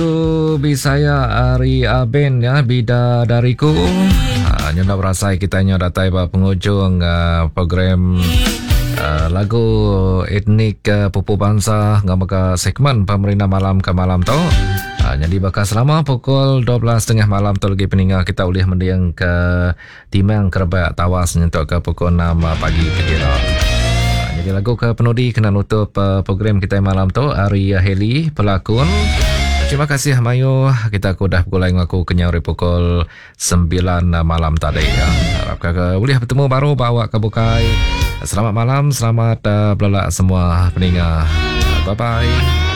Bisaya Ari Aben ya bidadariku. Nyonya berasai kita datai ba penghujung program lagu etnik pupu bangsa ngamaka segmen pemerintah malam ke malam tu. Jadi bakal selama pukul 12.30 malam tu lagi peninggal kita boleh mendiang ke timang kerebak tawas untuk ke pukul 6 pagi ke kira. Jadi lagu ke penudi kena nutup program kita malam tu Ari Heli pelakon. Terima kasih Mayu. Kita dah pukul lain aku kenyari pukul 9 malam tadi ya. Harap boleh bertemu baru bawa ke bukai. Selamat malam, selamat belak semua peninggal. Bye bye.